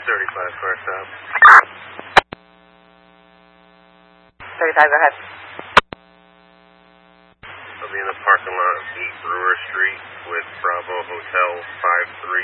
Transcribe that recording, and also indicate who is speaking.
Speaker 1: 35 car stop.
Speaker 2: 35, go ahead.
Speaker 1: I'll be in the parking lot of 8 Brewer Street with Bravo Hotel 53.